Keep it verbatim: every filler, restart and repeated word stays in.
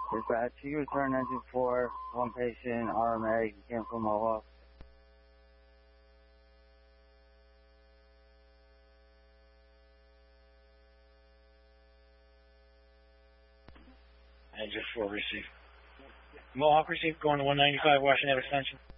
Dispatch, can you return engine four, one patient, R M A, cancel Mohawk? Engine four received. Mohawk received, going to one ninety-five Washington Extension.